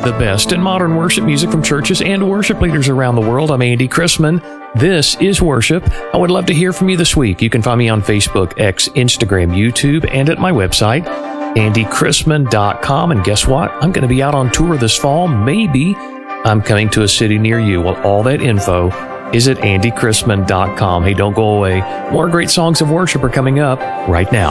The best in modern worship music from churches and worship leaders around the world. I'm Andy Chrisman. This is Worship. I would love to hear from you this week. You can find me on Facebook, X, Instagram, YouTube, and at my website, andychrisman.com. And guess what? I'm going to be out on tour this fall. Maybe I'm coming to a city near you. Well, all that info is at andychrisman.com. Hey, don't go away. More great songs of worship are coming up right now.